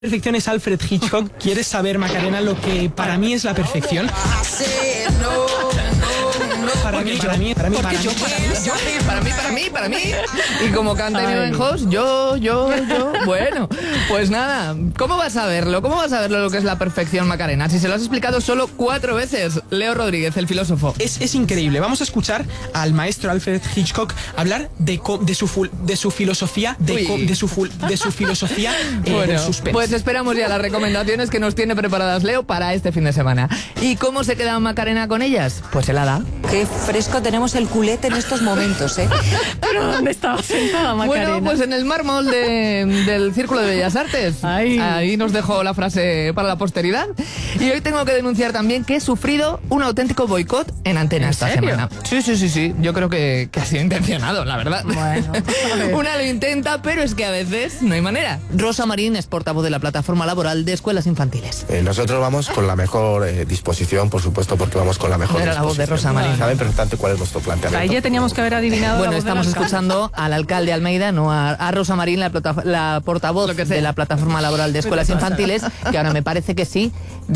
Perfección es Alfred Hitchcock. ¿Quieres saber, Macarena, lo que para mí es la perfección? Para mí. Y como canta Irene Hoss, yo. Bueno, pues nada, ¿cómo vas a verlo? ¿Cómo vas a verlo lo que es la perfección, Macarena? Si se lo has explicado solo 4 veces, Leo Rodríguez, el filósofo. Es increíble. Vamos a escuchar al maestro Alfred Hitchcock hablar de su filosofía, de su filosofía del suspense. Pues esperamos ya las recomendaciones que nos tiene preparadas Leo para este fin de semana. ¿Y cómo se queda Macarena con ellas? Pues helada. Qué fresco tenemos el culete en estos momentos, ¿eh? ¿Pero dónde estaba sentada, Macarena? Bueno, pues en el mármol del Círculo de Bellas Artes. Ahí nos dejó la frase para la posteridad. Y hoy tengo que denunciar también que he sufrido un auténtico boicot en Antena esta semana. Sí. Yo creo que ha sido intencionado, la verdad. Bueno, una lo intenta, pero es que a veces no hay manera. Rosa Marín es portavoz de la Plataforma Laboral de Escuelas Infantiles. Nosotros vamos con la mejor disposición, por supuesto, porque vamos con la mejor disposición. Era la voz de Rosa Marín. Saben perfectamente cuál es nuestro planteamiento. Ahí ya teníamos que haber adivinado. Bueno, estamos escuchando al alcalde Almeida, no a Rosa Marín, la portavoz de la Plataforma Laboral de Escuelas Infantiles, que ahora me parece que sí.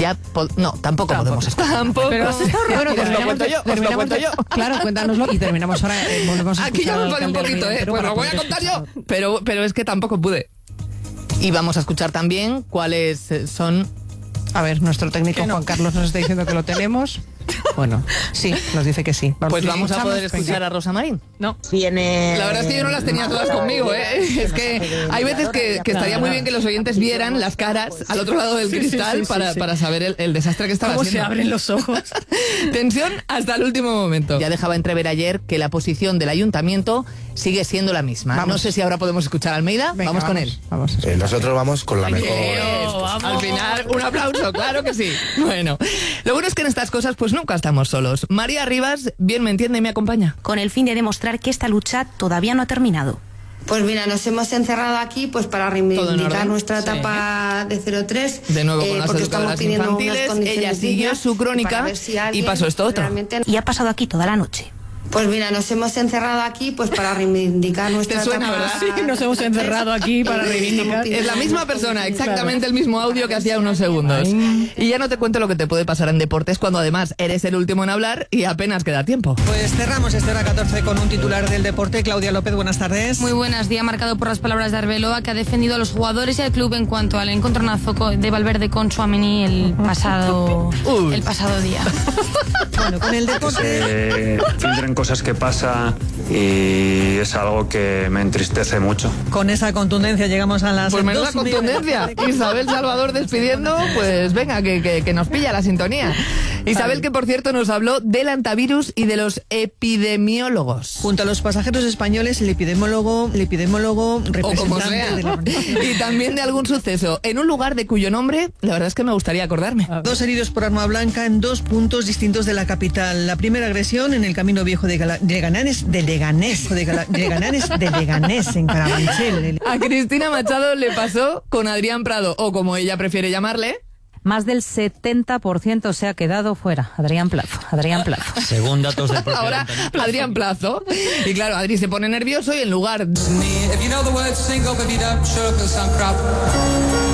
Tampoco podemos escuchar. Tampoco. Pero has estado bueno, pues lo cuento yo. Claro, cuéntanoslo y terminamos ahora. Aquí ya me pone un poquito, pues lo voy a contar yo. Pero es que tampoco pude. Y vamos a escuchar también cuáles son... A ver, nuestro técnico Juan Carlos nos está diciendo que lo tenemos. Bueno, sí, nos dice que sí. Pues vamos a poder escuchar a Rosa Marín. No. La verdad es que yo no las tenía todas conmigo, ¿eh? Es que hay veces que estaría muy bien que los oyentes vieran las caras al otro lado del cristal para saber el desastre que estaba haciendo. ¿Cómo se abren los ojos? Tensión hasta el último momento. Ya dejaba entrever ayer que la posición del ayuntamiento sigue siendo la misma. No sé si ahora podemos escuchar a Almeida. Vamos con él. Nosotros vamos con la mejor... Al final, un aplauso, claro que sí. Bueno, lo bueno es que en estas cosas pues nunca estamos solos. María Rivas, bien me entiende y me acompaña. Con el fin de demostrar que esta lucha todavía no ha terminado. Pues mira, nos hemos encerrado aquí pues para reivindicar nuestra etapa de 03. De nuevo con las educadoras infantiles. Ella siguió su crónica y pasó esto otro. Y ha pasado aquí toda la noche. Pues mira, nos hemos encerrado aquí pues para reivindicar nuestra etapa. ¿Te suena, verdad? Sí, nos hemos encerrado aquí para reivindicar. Es la misma persona, exactamente el mismo audio que hacía unos segundos. Y ya no te cuento lo que te puede pasar en deportes cuando además eres el último en hablar y apenas queda tiempo. Pues cerramos esta hora 14 con un titular del deporte. Claudia López, buenas tardes. Muy buenas, día marcado por las palabras de Arbeloa, que ha defendido a los jugadores y al club en cuanto al encontronazo de Valverde con Tchouaméni el pasado día. Bueno, con el deporte... Tendrán cosas que pasan y es algo que me entristece mucho. Con esa contundencia llegamos a las... Pues menuda contundencia. Isabel Salvador despidiendo, pues venga, que nos pilla la sintonía. Isabel, que por cierto nos habló del antivirus y de los epidemiólogos. Junto a los pasajeros españoles, el epidemiólogo representante de la... Y también de algún suceso en un lugar de cuyo nombre, la verdad es que me gustaría acordarme. 2 heridos por arma blanca en 2 puntos distintos de la capital. La primera agresión en el camino viejo de Leganés, en Carabanchel. A Cristina Machado le pasó con Adrián Prado, o como ella prefiere llamarle... Más del 70% se ha quedado fuera. Adrián Plazo. Según datos del propio Ahora, Adrián Plazo. Y claro, Adri se pone nervioso y en lugar...